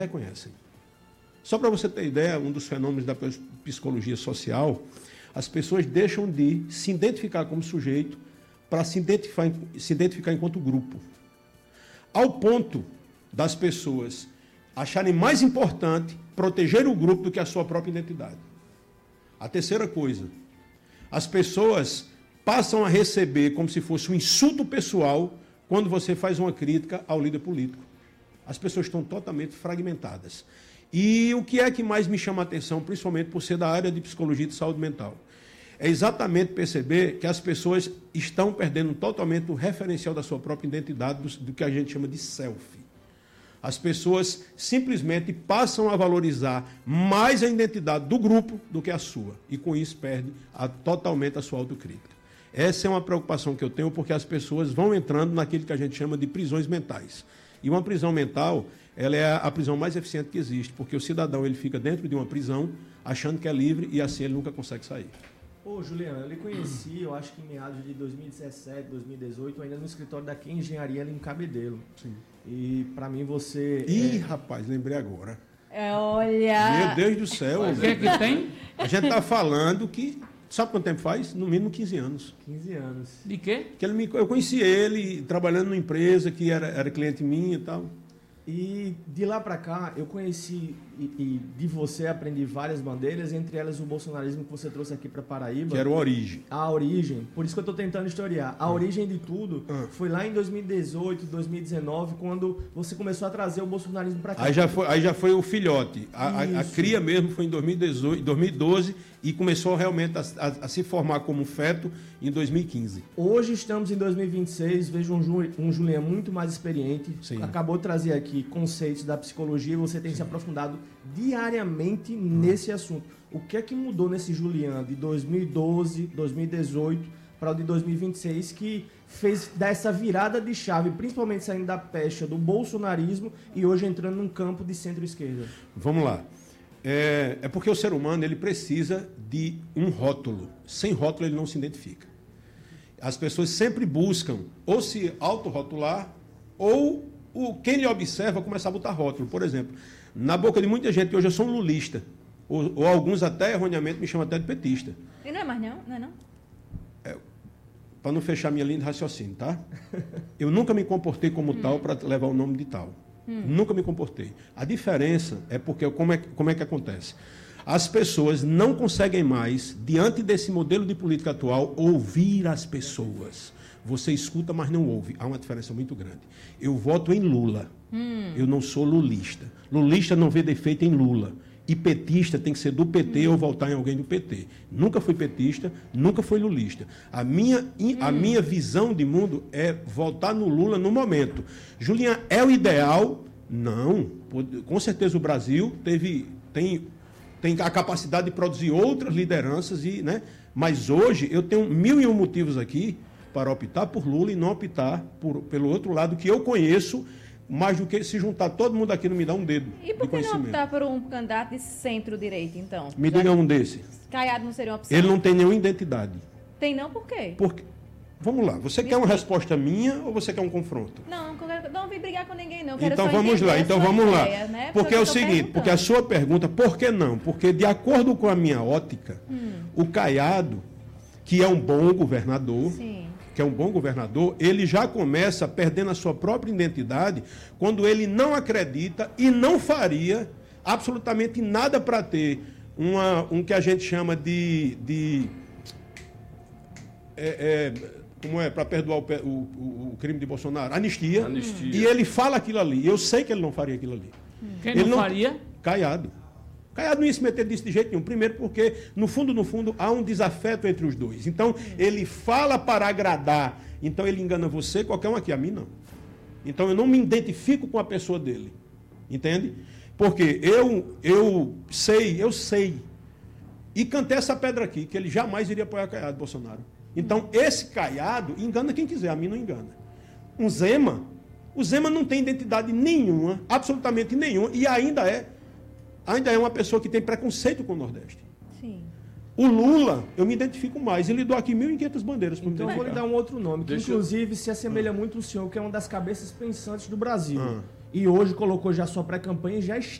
reconhecem. Só para você ter ideia, um dos fenômenos da psicologia social, as pessoas deixam de se identificar como sujeito para se identificar enquanto grupo. Ao ponto das pessoas acharem mais importante proteger o grupo do que a sua própria identidade. A terceira coisa, as pessoas passam a receber como se fosse um insulto pessoal quando você faz uma crítica ao líder político. As pessoas estão totalmente fragmentadas. E o que é que mais me chama a atenção, principalmente por ser da área de psicologia e de saúde mental? É exatamente perceber que as pessoas estão perdendo totalmente o referencial da sua própria identidade, do que a gente chama de self. As pessoas simplesmente passam a valorizar mais a identidade do grupo do que a sua. E com isso perde totalmente a sua autocrítica. Essa é uma preocupação que eu tenho, porque as pessoas vão entrando naquilo que a gente chama de prisões mentais. E uma prisão mental, ela é a prisão mais eficiente que existe, porque o cidadão ele fica dentro de uma prisão, achando que é livre, e assim ele nunca consegue sair. Ô, Juliano, eu lhe conheci, eu acho que em meados de 2017, 2018, ainda no escritório da Quem Engenharia ali em Cabedelo. Sim. E para mim você... Rapaz, lembrei agora. Olha... Meu Deus do céu. O que é que tem? A gente está falando que... Sabe quanto tempo faz? No mínimo 15 anos. 15 anos. De quê? Que eu conheci ele trabalhando numa empresa que era cliente minha e tal. E de lá para cá, eu conheci e de você aprendi várias bandeiras, entre elas o bolsonarismo que você trouxe aqui para Paraíba. Que era a origem. A origem. Por isso que eu estou tentando historiar. A origem de tudo foi lá em 2018, 2019, quando você começou a trazer o bolsonarismo para cá. Aí já foi o filhote. A cria mesmo foi em 2012 e começou realmente a se formar como feto em 2015. Hoje estamos em 2026, vejo um Juliano muito mais experiente. Sim. Acabou de trazer aqui conceitos da psicologia e você tem se aprofundado diariamente nesse assunto. O que é que mudou nesse Juliano de 2012, 2018 para o de 2026 que fez dar essa virada de chave, principalmente saindo da pecha do bolsonarismo e hoje entrando num campo de centro-esquerda? Vamos lá. É porque o ser humano ele precisa de um rótulo. Sem rótulo ele não se identifica. As pessoas sempre buscam ou se autorrotular ou quem lhe observa começar a botar rótulo. Por exemplo, na boca de muita gente hoje eu sou um lulista. Ou alguns até erroneamente me chamam até de petista. E não é mais não? Não é não? Para não fechar minha linha de raciocínio, tá? Eu nunca me comportei como tal para levar o nome de tal. Nunca me comportei. A diferença é porque como é que acontece? As pessoas não conseguem mais, diante desse modelo de política atual, ouvir as pessoas. Você escuta, mas não ouve. Há uma diferença muito grande. Eu voto em Lula. Eu não sou lulista. Lulista não vê defeito em Lula. E petista tem que ser do PT ou votar em alguém do PT. Nunca fui petista, nunca fui lulista. A minha visão de mundo é votar no Lula no momento. Julian, é o ideal? Não. Com certeza o Brasil tem a capacidade de produzir outras lideranças, né? Mas hoje eu tenho 1001 motivos aqui para optar por Lula e não optar pelo outro lado que eu conheço, mais do que se juntar todo mundo aqui não me dá um dedo. E por que não optar por um candidato de centro-direita, então? Me diga um desse. Caiado não seria uma opção? Ele não tem nenhuma identidade. Tem não? Por quê? Porque... Vamos lá, você quer uma resposta minha ou você quer um confronto? Não vim brigar com ninguém, não. Então vamos lá, ideia, né? Porque é o seguinte, porque a sua pergunta, por que não? Porque de acordo com a minha ótica, o Caiado, que é um bom governador, Sim. Ele já começa perdendo a sua própria identidade quando ele não acredita e não faria absolutamente nada para ter um que a gente chama para perdoar o crime de Bolsonaro? Anistia. E ele fala aquilo ali. Eu sei que ele não faria aquilo ali. Quem ele não faria? Caiado. Caiado não ia se meter disso de jeito nenhum. Primeiro porque, no fundo, há um desafeto entre os dois. Então, ele fala para agradar. Então, ele engana você, qualquer um aqui. A mim, não. Então, eu não me identifico com a pessoa dele. Entende? Porque eu sei. E cantei essa pedra aqui, que ele jamais iria apoiar Caiado Bolsonaro. Então, esse Caiado engana quem quiser. A mim não engana. O Zema não tem identidade nenhuma, absolutamente nenhuma, e ainda é uma pessoa que tem preconceito com o Nordeste. Sim. O Lula, eu me identifico mais. Ele deu aqui 1.500 bandeiras para me Então eu vou lhe dar um outro nome, que inclusive se assemelha muito ao senhor, que é uma das cabeças pensantes do Brasil. e hoje colocou já sua pré-campanha e já